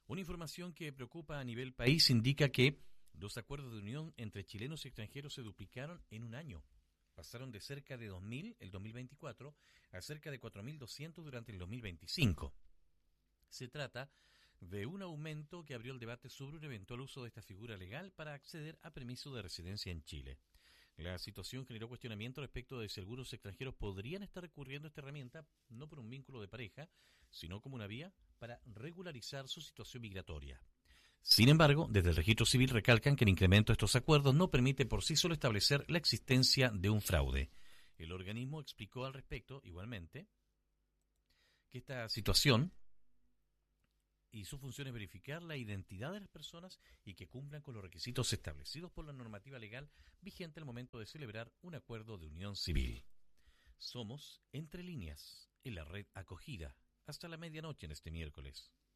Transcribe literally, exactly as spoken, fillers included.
Una información que preocupa a nivel país indica que los acuerdos de unión entre chilenos y extranjeros se duplicaron en un año. Pasaron de cerca de dos mil el dos mil veinticuatro a cerca de cuatro mil doscientos durante el dos mil veinticinco. Se trata de un aumento que abrió el debate sobre un eventual uso de esta figura legal para acceder a permiso de residencia en Chile. La situación generó cuestionamiento respecto de si algunos extranjeros podrían estar recurriendo a esta herramienta no por un vínculo de pareja, sino como una vía para regularizar su situación migratoria. Sin embargo, desde el registro civil recalcan que el incremento de estos acuerdos no permite por sí solo establecer la existencia de un fraude. El organismo explicó al respecto, igualmente, que esta situación y su función es verificar la identidad de las personas y que cumplan con los requisitos establecidos por la normativa legal vigente al momento de celebrar un acuerdo de unión civil. Somos Entre Líneas, en la red Acogida, hasta la medianoche en este miércoles.